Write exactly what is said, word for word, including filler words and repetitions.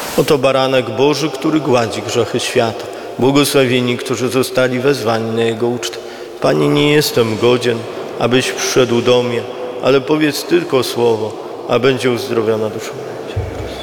Oto baranek Boży, który gładzi grzechy świata. Błogosławieni, którzy zostali wezwani na Jego ucztę. Panie, nie jestem godzien, abyś wszedł do mnie, ale powiedz tylko słowo, a będzie uzdrowiona dusza moja.